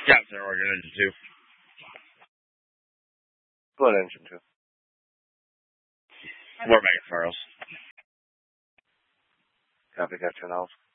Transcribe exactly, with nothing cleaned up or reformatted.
Captain Oregon Engine two. Blood Engine two. More Mega Charles. Copy, Captain Alf.